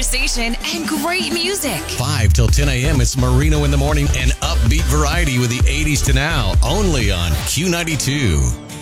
conversation, and great music. 5 till 10 a.m. It's Marino in the Morning and upbeat variety with the 80s to now, only on Q92.